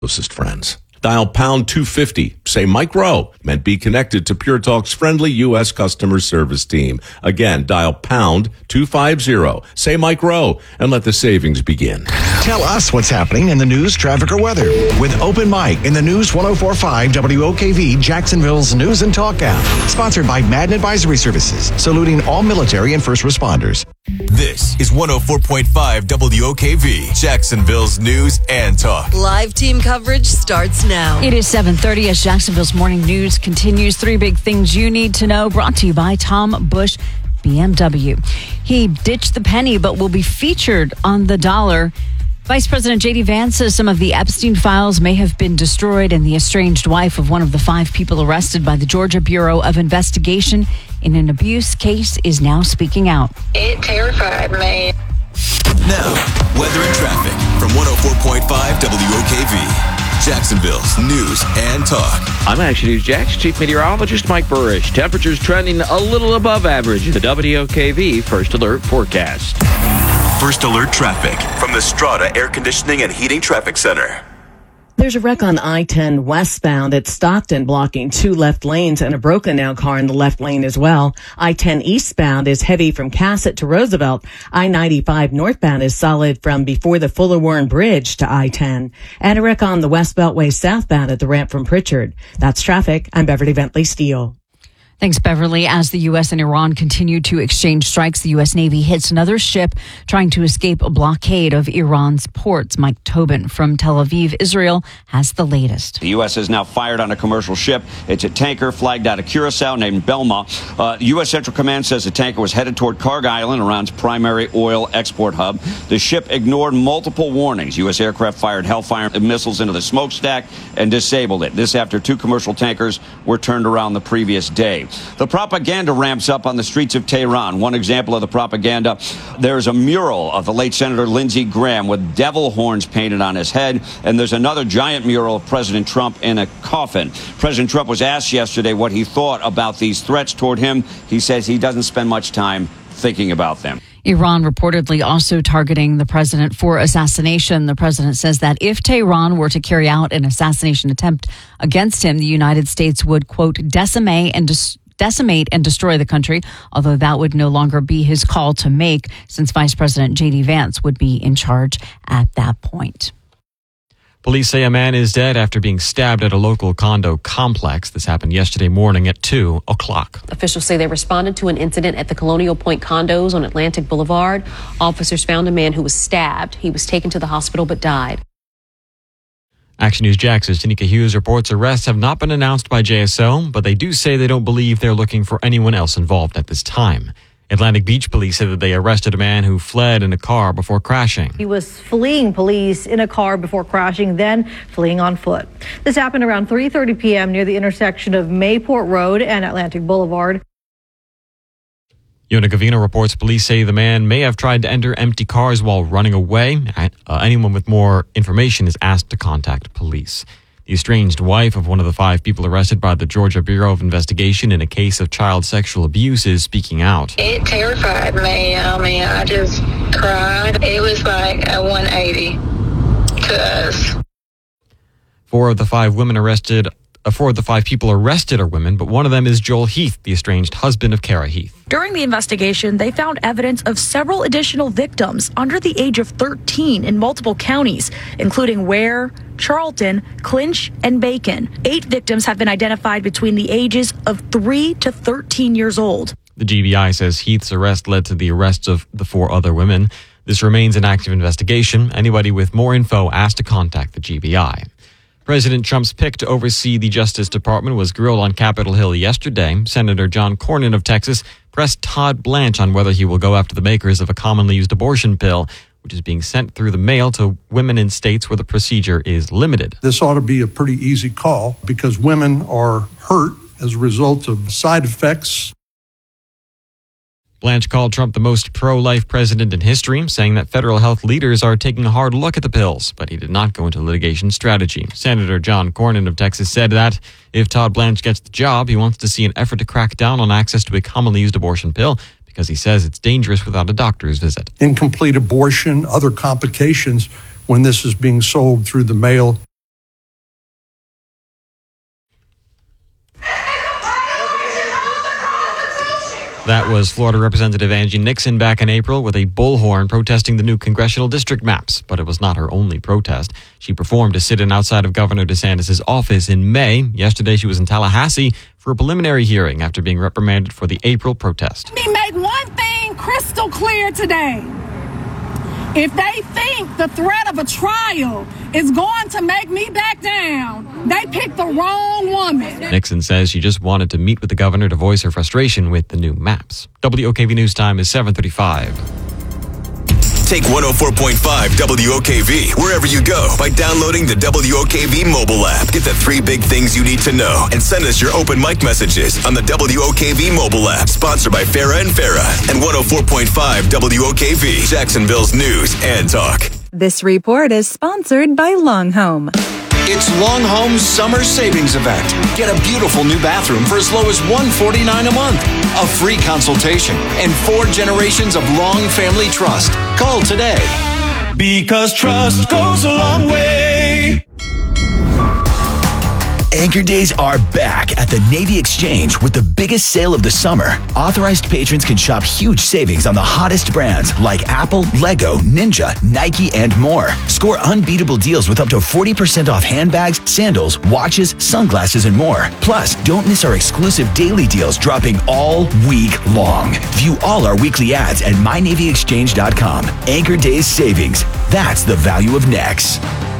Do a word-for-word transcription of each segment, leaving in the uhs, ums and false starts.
closest friends. Dial pound two fifty. Say Mike Rowe. Meant be connected to Pure Talk's friendly U S customer service team. Again, dial pound two fifty. Say Mike Rowe and let the savings begin. Tell us what's happening in the news, traffic, or weather with Open Mic in the News ten forty-five W O K V, Jacksonville's News and Talk app. Sponsored by Madden Advisory Services, saluting all military and first responders. This is one oh four point five W O K V, Jacksonville's News and Talk. Live team coverage starts now. It is seven thirty as Jacksonville's morning news continues. Three big things you need to know, brought to you by Tom Bush B M W. He ditched the penny but will be featured on the dollar. Vice President J D Vance says some of the Epstein files may have been destroyed, and the estranged wife of one of the five people arrested by the Georgia Bureau of Investigation in an abuse case is now speaking out. It terrified me. Now, weather and traffic from one oh four point five W O K V. Jacksonville's News and Talk. I'm Action News Jax Chief Meteorologist Mike Burrish. Temperatures trending a little above average. The W O K V First Alert forecast. First Alert traffic from the Strata Air Conditioning and Heating Traffic Center. There's a wreck on I ten westbound at Stockton, blocking two left lanes and a broken down car in the left lane as well. I ten eastbound is heavy from Cassett to Roosevelt. I ninety-five northbound is solid from before the Fuller Warren Bridge to I ten. And a wreck on the West Beltway southbound at the ramp from Pritchard. That's traffic. I'm Beverly Bentley Steele. Thanks, Beverly. As the U S and Iran continue to exchange strikes, the U S Navy hits another ship trying to escape a blockade of Iran's ports. Mike Tobin from Tel Aviv, Israel, has the latest. The U S has now fired on a commercial ship. It's a tanker flagged out of Curacao named Belma. Uh, U S Central Command says the tanker was headed toward Karg Island, Iran's primary oil export hub. The ship ignored multiple warnings. U S aircraft fired Hellfire missiles into the smokestack and disabled it. This after two commercial tankers were turned around the previous day. The propaganda ramps up on the streets of Tehran. One example of the propaganda, there's a mural of the late Senator Lindsey Graham with devil horns painted on his head, and there's another giant mural of President Trump in a coffin. President Trump was asked yesterday what he thought about these threats toward him. He says he doesn't spend much time thinking about them. Iran reportedly also targeting the president for assassination. The president says that if Tehran were to carry out an assassination attempt against him, the United States would, quote, decimate and dis- decimate and destroy the country, although that would no longer be his call to make, since Vice President J D Vance would be in charge at that point. Police say a man is dead after being stabbed at a local condo complex. This happened yesterday morning at two o'clock. Officials say they responded to an incident at the Colonial Point condos on Atlantic Boulevard. Officers found a man who was stabbed. He was taken to the hospital but died. Action News Jax's Tanika Hughes reports arrests have not been announced by J S O, but they do say they don't believe they're looking for anyone else involved at this time. Atlantic Beach police said that they arrested a man who fled in a car before crashing. He was fleeing police in a car before crashing, then fleeing on foot. This happened around three thirty p.m. near the intersection of Mayport Road and Atlantic Boulevard. Yona Gavina reports police say the man may have tried to enter empty cars while running away. Uh, anyone with more information is asked to contact police. The estranged wife of one of the five people arrested by the Georgia Bureau of Investigation in a case of child sexual abuse is speaking out. It terrified me. I mean, I just cried. It was like a one eighty to us. Four of the five women arrested, uh, four of the five people arrested are women, but one of them is Joel Heath, the estranged husband of Kara Heath. During the investigation, they found evidence of several additional victims under the age of thirteen in multiple counties, including Ware, Charlton, Clinch, and Bacon. Eight victims have been identified between the ages of three to thirteen years old. The G B I says Heath's arrest led to the arrests of the four other women. This remains an active investigation. Anybody with more info asked to contact the G B I. President Trump's pick to oversee the Justice Department was grilled on Capitol Hill yesterday. Senator John Cornyn of Texas pressed Todd Blanche on whether he will go after the makers of a commonly used abortion pill, which is being sent through the mail to women in states where the procedure is limited. This ought to be a pretty easy call because women are hurt as a result of side effects. Blanche called Trump the most pro-life president in history, saying that federal health leaders are taking a hard look at the pills, but he did not go into litigation strategy. Senator John Cornyn of Texas said that if Todd Blanche gets the job, he wants to see an effort to crack down on access to a commonly used abortion pill because he says it's dangerous without a doctor's visit. Incomplete abortion, other complications when this is being sold through the mail. That was Florida Representative Angie Nixon back in April with a bullhorn protesting the new congressional district maps. But it was not her only protest. She performed a sit-in outside of Governor DeSantis' office in May. Yesterday, she was in Tallahassee for a preliminary hearing after being reprimanded for the April protest. Let me make one thing crystal clear today. If they think the threat of a trial is going to make me back down, they picked the wrong woman. Nixon says she just wanted to meet with the governor to voice her frustration with the new maps. W O K V News Time is seven thirty-five. Take one oh four point five W O K V wherever you go by downloading the W O K V mobile app. Get the three big things you need to know and send us your open mic messages on the W O K V mobile app. Sponsored by Farah and Farah and one oh four point five W O K V, Jacksonville's news and talk. This report is sponsored by Long Home. It's Long Home's summer savings event. Get a beautiful new bathroom for as low as one hundred forty-nine dollars a month, a free consultation, and four generations of Long Family Trust. Call today. Because trust goes a long way. Anchor Days are back at the Navy Exchange with the biggest sale of the summer. Authorized patrons can shop huge savings on the hottest brands like Apple, Lego, Ninja, Nike, and more. Score unbeatable deals with up to forty percent off handbags, sandals, watches, sunglasses, and more. Plus, don't miss our exclusive daily deals dropping all week long. View all our weekly ads at my navy exchange dot com. Anchor Days savings. That's the value of Nex.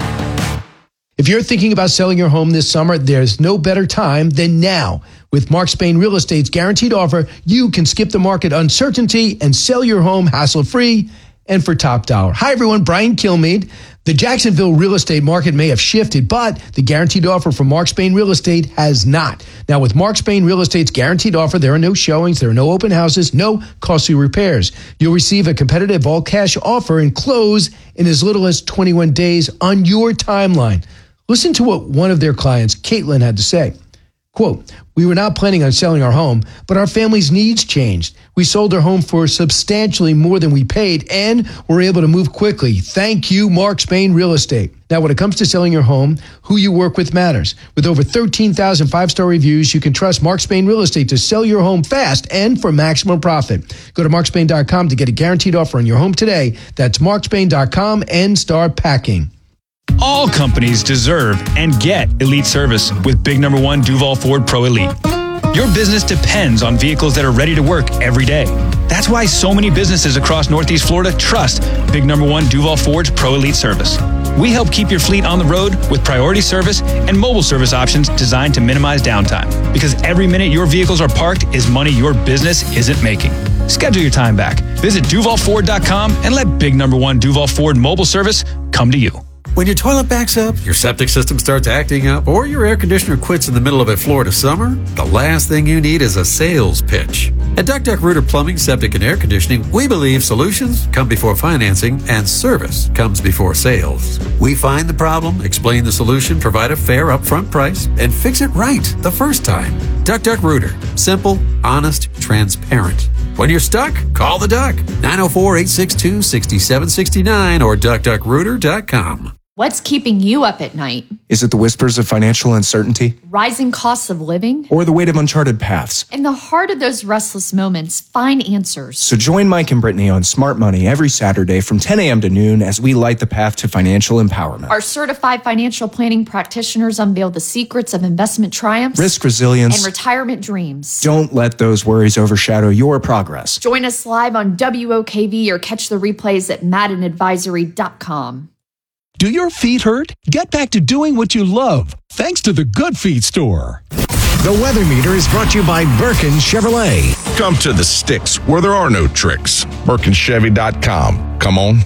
If you're thinking about selling your home this summer, there's no better time than now. With Mark Spain Real Estate's guaranteed offer, you can skip the market uncertainty and sell your home hassle-free and for top dollar. Hi, everyone. Brian Kilmeade. The Jacksonville real estate market may have shifted, but the guaranteed offer from Mark Spain Real Estate has not. Now, with Mark Spain Real Estate's guaranteed offer, there are no showings, there are no open houses, no costly repairs. You'll receive a competitive all-cash offer and close in as little as twenty-one days on your timeline. Listen to what one of their clients, Caitlin, had to say. Quote, "We were not planning on selling our home, but our family's needs changed. We sold our home for substantially more than we paid and were able to move quickly. Thank you, Mark Spain Real Estate." Now, when it comes to selling your home, who you work with matters. With over thirteen thousand five-star reviews, you can trust Mark Spain Real Estate to sell your home fast and for maximum profit. Go to mark spain dot com to get a guaranteed offer on your home today. That's mark spain dot com and start packing. All companies deserve and get elite service with Big Number One Duval Ford Pro Elite. Your business depends on vehicles that are ready to work every day. That's why so many businesses across Northeast Florida trust Big Number One Duval Ford's Pro Elite service. We help keep your fleet on the road with priority service and mobile service options designed to minimize downtime. Because every minute your vehicles are parked is money your business isn't making. Schedule your time back. Visit duval ford dot com and let Big Number One Duval Ford mobile service come to you. When your toilet backs up, your septic system starts acting up, or your air conditioner quits in the middle of a Florida summer, the last thing you need is a sales pitch. At Duck Duck Rooter Plumbing, Septic, and Air Conditioning, we believe solutions come before financing and service comes before sales. We find the problem, explain the solution, provide a fair upfront price, and fix it right the first time. Duck Duck Rooter. Simple, honest, transparent. When you're stuck, call the Duck. nine oh four, eight six two, six seven six nine or duck duck rooter dot com. What's keeping you up at night? Is it the whispers of financial uncertainty? Rising costs of living? Or the weight of uncharted paths? In the heart of those restless moments, find answers. So join Mike and Brittany on Smart Money every Saturday from ten a.m. to noon as we light the path to financial empowerment. Our certified financial planning practitioners unveil the secrets of investment triumphs, risk resilience, and retirement dreams. Don't let those worries overshadow your progress. Join us live on W O K V or catch the replays at madden advisory dot com. Do your feet hurt? Get back to doing what you love, thanks to the Good Feet store. The weather meter is brought to you by Birkin Chevrolet. Come to the sticks where there are no tricks. Birkin Chevy dot com. Come on.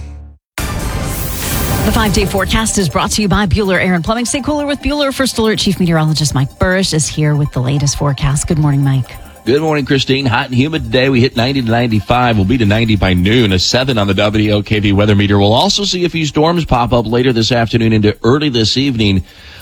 The five-day forecast is brought to you by Bueller Air and Plumbing. Stay cooler with Bueller. First Alert Chief Meteorologist Mike Burrish is here with the latest forecast. Good morning, Mike. Good morning, Christine. Hot and humid today. We hit ninety to ninety-five. We'll be to ninety by noon. A seven on the W O K V weather meter. We'll also see a few storms pop up later this afternoon into early this evening.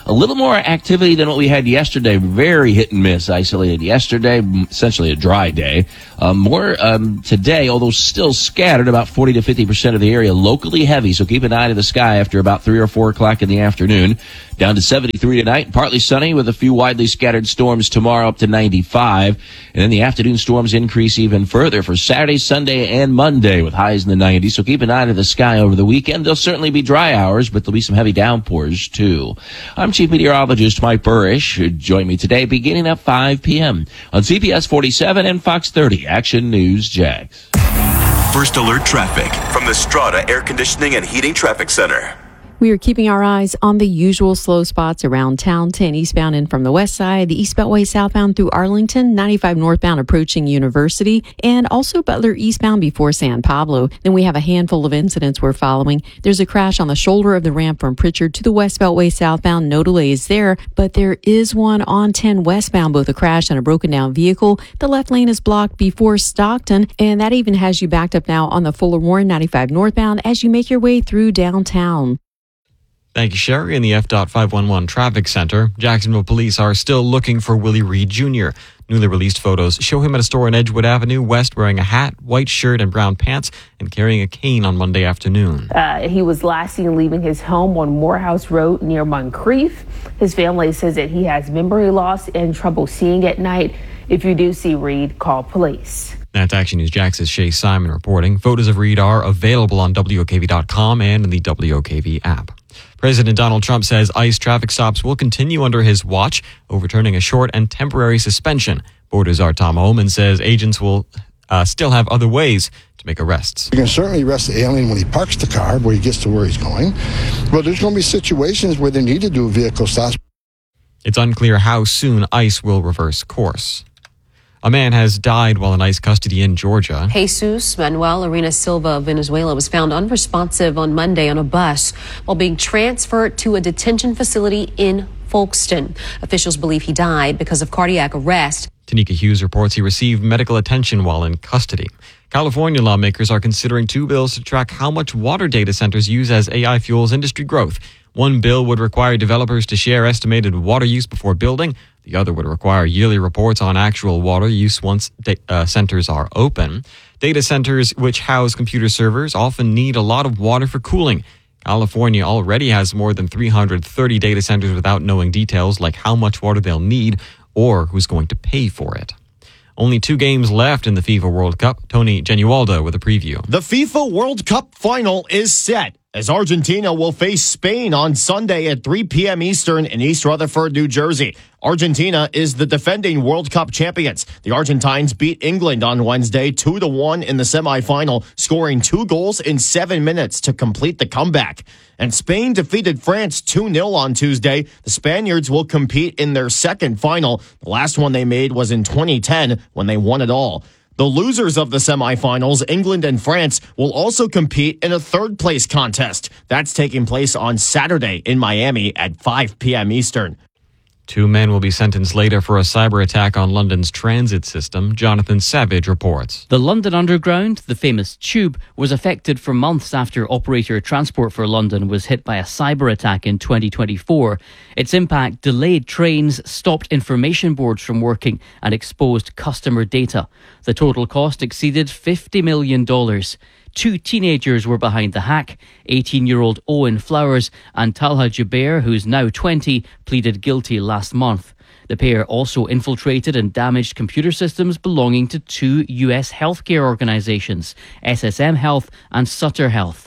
A little more activity than what we had yesterday. Very hit and miss, isolated yesterday, essentially a dry day. Um, more um, today, although still scattered, about forty to fifty percent of the area locally heavy. So keep an eye to the sky after about three or four o'clock in the afternoon. Down to seventy-three tonight, partly sunny with a few widely scattered storms tomorrow up to ninety-five. And then the afternoon storms increase even further for Saturday, Sunday, and Monday with highs in the nineties. So keep an eye to the sky over the weekend. There'll certainly be dry hours, but there'll be some heavy downpours too. I'm Chief Meteorologist Mike Burrish, who joined me today beginning at five p.m. on C B S forty-seven and Fox thirty Action News Jax. First Alert Traffic from the Strata Air Conditioning and Heating Traffic Center. We are keeping our eyes on the usual slow spots around town. ten eastbound in from the west side, the East Beltway southbound through Arlington, ninety-five northbound approaching University, and also Butler eastbound before San Pablo. Then we have a handful of incidents we're following. There's a crash on the shoulder of the ramp from Pritchard to the West Beltway southbound. No delays there, but there is one on ten westbound, both a crash and a broken down vehicle. The left lane is blocked before Stockton, and that even has you backed up now on the Fuller Warren ninety-five northbound as you make your way through downtown. Thank you, Sherry. In the F five one one Traffic Center, Jacksonville police are still looking for Willie Reed Junior Newly released photos show him at a store on Edgewood Avenue West wearing a hat, white shirt, and brown pants and carrying a cane on Monday afternoon. Uh, he was last seen leaving his home on Morehouse Road near Moncrief. His family says that he has memory loss and trouble seeing at night. If you do see Reed, call police. That's Action News Jax's Shay Simon reporting. Photos of Reed are available on W O K V dot com and in the W O K V app. President Donald Trump says ICE traffic stops will continue under his watch, overturning a short and temporary suspension. Borders Czar Tom Homan says agents will uh, still have other ways to make arrests. You can certainly arrest the alien when he parks the car, where he gets to where he's going. But there's going to be situations where they need to do vehicle stops. It's unclear how soon ICE will reverse course. A man has died while in ICE custody in Georgia. Jesus Manuel Arena Silva of Venezuela was found unresponsive on Monday on a bus while being transferred to a detention facility in Folkston. Officials believe he died because of cardiac arrest. Tanika Hughes reports he received medical attention while in custody. California lawmakers are considering two bills to track how much water data centers use as A I fuels industry growth. One bill would require developers to share estimated water use before building. The other would require yearly reports on actual water use once da- uh, centers are open. Data centers, which house computer servers, often need a lot of water for cooling. California already has more than three hundred thirty data centers without knowing details like how much water they'll need or who's going to pay for it. Only two games left in the FIFA World Cup. Tony Genualdo with a preview. The FIFA World Cup final is set as Argentina will face Spain on Sunday at three p.m. Eastern in East Rutherford, New Jersey. Argentina is the defending World Cup champions. The Argentines beat England on Wednesday two to one in the semifinal, scoring two goals in seven minutes to complete the comeback. And Spain defeated France two nil on Tuesday. The Spaniards will compete in their second final. The last one they made was in twenty ten when they won it all. The losers of the semifinals, England and France, will also compete in a third-place contest. That's taking place on Saturday in Miami at five p.m. Eastern. Two men will be sentenced later for a cyber attack on London's transit system. Jonathan Savage reports. The London Underground, the famous tube, was affected for months after operator Transport for London was hit by a cyber attack in twenty twenty-four. Its impact delayed trains, stopped information boards from working, and exposed customer data. The total cost exceeded fifty million dollars. Two teenagers were behind the hack. eighteen-year-old Owen Flowers and Talha Jubair, who's now twenty, pleaded guilty last month. The pair also infiltrated and damaged computer systems belonging to two U S healthcare organizations, S S M Health and Sutter Health.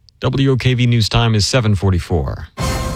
W O K V News Time is seven forty-four.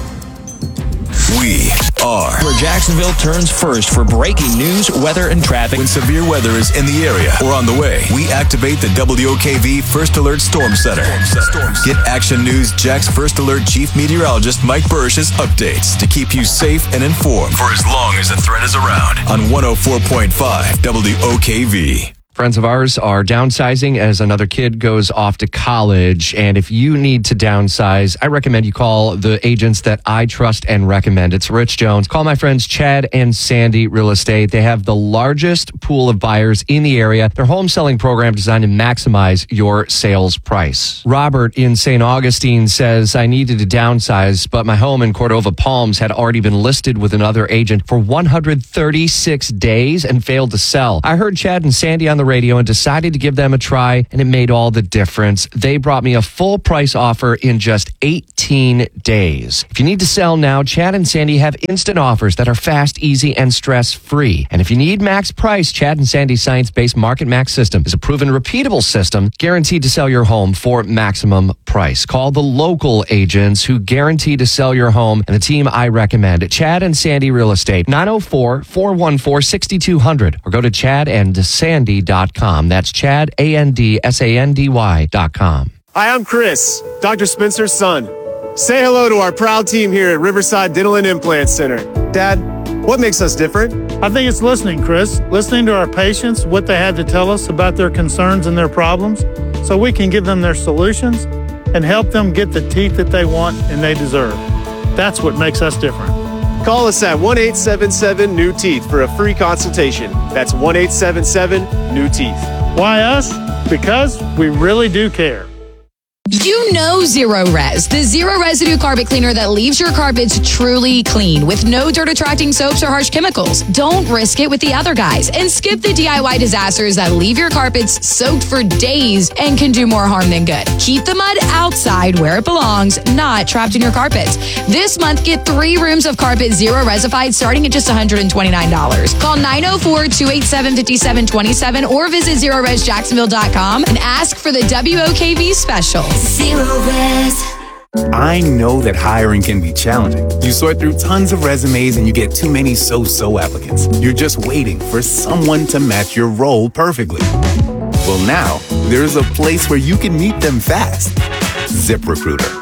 We are where Jacksonville turns first for breaking news, weather, and traffic. When severe weather is in the area or on the way, we activate the W O K V First Alert Storm Center. Get Action News Jack's First Alert Chief Meteorologist Mike Burrish's updates to keep you safe and informed for as long as the threat is around on one oh four point five W O K V. Friends of ours are downsizing as another kid goes off to college. And if you need to downsize, I recommend you call the agents that I trust and recommend. It's Rich Jones. Call my friends Chad and Sandy Real Estate. They have the largest pool of buyers in the area. Their home selling program designed to maximize your sales price. Robert in Saint Augustine says, I needed to downsize, but my home in Cordova Palms had already been listed with another agent for one hundred thirty-six days and failed to sell. I heard Chad and Sandy on the radio and decided to give them a try, and it made all the difference. They brought me a full price offer in just eighteen days. If you need to sell now, Chad and Sandy have instant offers that are fast, easy, and stress-free. And if you need max price, Chad and Sandy's science-based Market Max system is a proven, repeatable system guaranteed to sell your home for maximum price. Call the local agents who guarantee to sell your home and the team I recommend at Chad and Sandy Real Estate, nine oh four, four one four, six two zero zero, or go to chad and sandy dot com. That's Chad, A N D S A N D Y dot com. Hi, I'm Chris, Doctor Spencer's son. Say hello to our proud team here at Riverside Dental and Implant Center. Dad, what makes us different? I think it's listening, Chris. Listening to our patients, what they had to tell us about their concerns and their problems, so we can give them their solutions and help them get the teeth that they want and they deserve. That's what makes us different. Call us at one eight seven seven, N E W Teeth for a free consultation. That's one eight seven seven, N E W Teeth. Why us? Because we really do care. You know Zero Res, the zero residue carpet cleaner that leaves your carpets truly clean with no dirt attracting soaps or harsh chemicals. Don't risk it with the other guys and skip the D I Y disasters that leave your carpets soaked for days and can do more harm than good. Keep the mud outside where it belongs, not trapped in your carpets. This month, get three rooms of carpet Zero Resified starting at just one hundred twenty-nine dollars. Call nine oh four, two eight seven, five seven two seven or visit zero res jacksonville dot com and ask for the W O K V special. Zero Res. I know that hiring can be challenging. You sort through tons of resumes and you get too many so-so applicants. You're just waiting for someone to match your role perfectly. Well, now there's a place where you can meet them fast. ZipRecruiter.